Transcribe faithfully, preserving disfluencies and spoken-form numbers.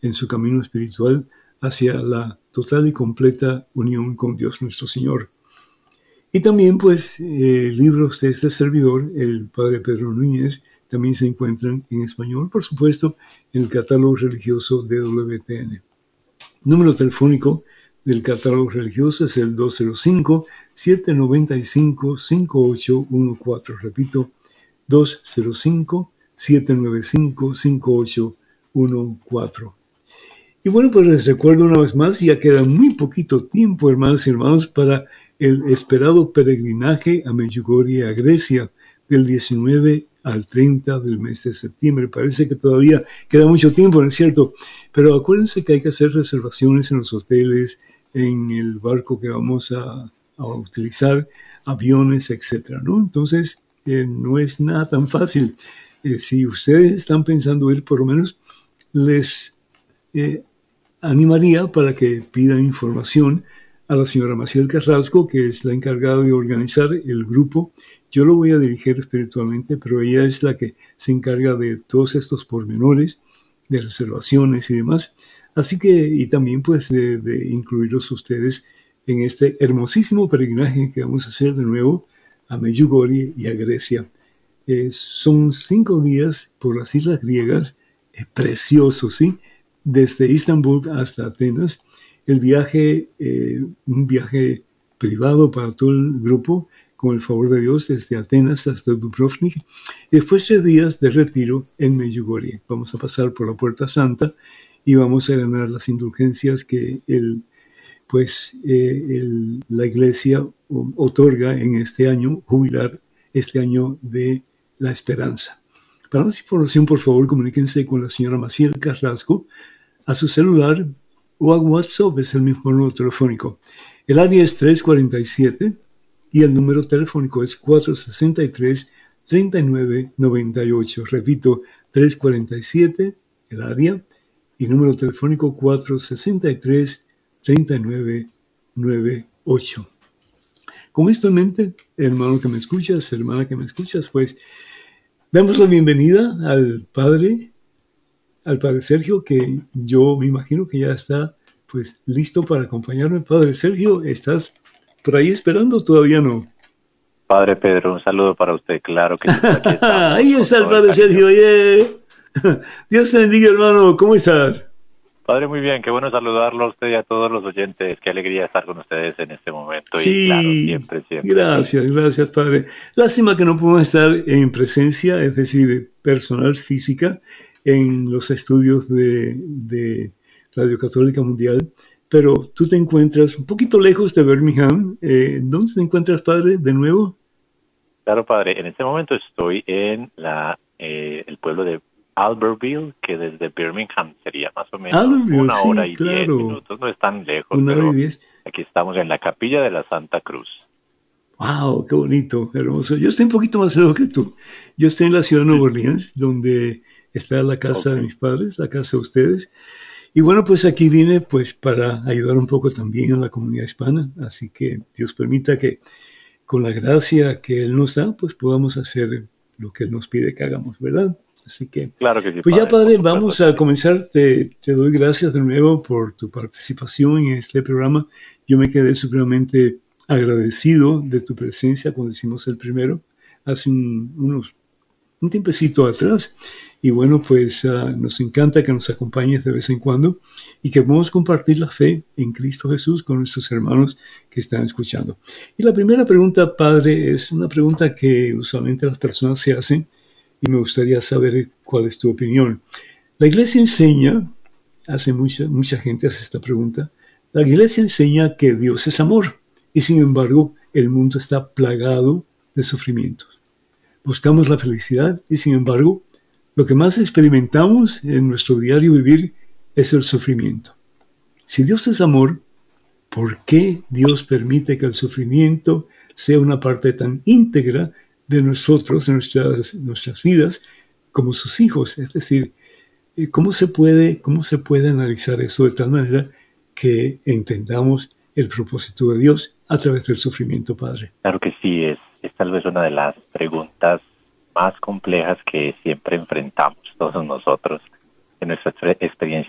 en su camino espiritual hacia la total y completa unión con Dios nuestro Señor. Y también, pues, eh, libros de este servidor, el Padre Pedro Núñez, también se encuentran en español, por supuesto, en el catálogo religioso de W T N. Número telefónico del catálogo religioso es el dos cero cinco, siete nueve cinco, cinco ocho uno cuatro. Repito, dos cero cinco, siete nueve cinco, cinco ocho uno cuatro. Y bueno, pues les recuerdo una vez más, ya queda muy poquito tiempo, hermanos y hermanos, para el esperado peregrinaje a Medjugorje, a Grecia, del diecinueve al treinta del mes de septiembre. Parece que todavía queda mucho tiempo, ¿no es cierto? Pero acuérdense que hay que hacer reservaciones en los hoteles, en el barco que vamos a, a utilizar, aviones, etcétera, ¿no? Entonces, eh, no es nada tan fácil. Eh, si ustedes están pensando ir, por lo menos les eh, animaría para que pidan información a la señora Maciel Carrasco, que es la encargada de organizar el grupo. Yo lo voy a dirigir espiritualmente, pero ella es la que se encarga de todos estos pormenores, de reservaciones y demás. Así que, y también pues de, de incluirlos ustedes en este hermosísimo peregrinaje que vamos a hacer de nuevo a Medjugorje y a Grecia. Eh, son cinco días por las islas griegas, eh, preciosos, ¿sí? Desde Istambul hasta Atenas. El viaje, eh, un viaje privado para todo el grupo, con el favor de Dios, desde Atenas hasta Dubrovnik. Y después tres días de retiro en Medjugorje. Vamos a pasar por la Puerta Santa y vamos a ganar las indulgencias que el, pues, eh, el, la Iglesia otorga en este año, jubilar este año de la esperanza. Para más información, por favor, comuníquense con la señora Maciel Carrasco a su celular o a WhatsApp, es el mismo número telefónico. El área es tres cuatro siete y el número telefónico es cuatro seis tres, tres nueve nueve ocho. Repito, tres cuatro siete, el área, y número telefónico cuatro seis tres, tres nueve nueve ocho. Con esto en mente, hermano que me escuchas, hermana que me escuchas, pues damos la bienvenida al Padre, al Padre Sergio, que yo me imagino que ya está pues listo para acompañarme. Padre Sergio, ¿estás por ahí esperando? ¿Todavía no? Padre Pedro, un saludo para usted, claro que sí. Aquí estamos, ahí está el Padre Sergio, yeah. Dios te bendiga, hermano, ¿cómo estás? Padre, muy bien, qué bueno saludarlo a usted y a todos los oyentes, qué alegría estar con ustedes en este momento. Sí, y claro, siempre, siempre. Gracias, gracias, Padre. Lástima que no podemos estar en presencia, es decir, personal, física, en los estudios de, de Radio Católica Mundial, pero tú te encuentras un poquito lejos de Birmingham. Eh, ¿Dónde te encuentras, Padre, de nuevo? Claro, Padre, en este momento estoy en la eh, el pueblo de Albertville, que desde Birmingham sería más o menos Albertville, una hora sí, y claro. diez minutos, no es tan lejos, una hora pero y diez. Aquí estamos en la capilla de la Santa Cruz. ¡Wow! ¡Qué bonito! Hermoso. Yo estoy un poquito más lejos que tú. Yo estoy en la ciudad de Nueva Orleans, donde está la casa okay. de mis padres, la casa de ustedes. Y bueno, pues aquí vine pues para ayudar un poco también a la comunidad hispana. Así que Dios permita que con la gracia que Él nos da, pues podamos hacer lo que Él nos pide que hagamos, ¿verdad? Así que, claro que sí, pues padre, ya, Padre, vamos a comenzar. Te, te doy gracias de nuevo por tu participación en este programa. Yo me quedé supremamente agradecido de tu presencia cuando hicimos el primero, hace un, unos, un tiempecito atrás. Y bueno, pues uh, nos encanta que nos acompañes de vez en cuando y que podamos compartir la fe en Cristo Jesús con nuestros hermanos que están escuchando. Y la primera pregunta, Padre, es una pregunta que usualmente las personas se hacen y me gustaría saber cuál es tu opinión. La Iglesia enseña, hace mucha, mucha gente hace esta pregunta, la Iglesia enseña que Dios es amor y sin embargo el mundo está plagado de sufrimientos. Buscamos la felicidad y sin embargo lo que más experimentamos en nuestro diario vivir es el sufrimiento. Si Dios es amor, ¿por qué Dios permite que el sufrimiento sea una parte tan íntegra de nosotros, de nuestras, nuestras vidas, como sus hijos? Es decir, ¿cómo se puede, cómo se puede analizar eso de tal manera que entendamos el propósito de Dios a través del sufrimiento, Padre? Claro que sí, es, es tal vez una de las preguntas más complejas que siempre enfrentamos todos nosotros en nuestra experiencia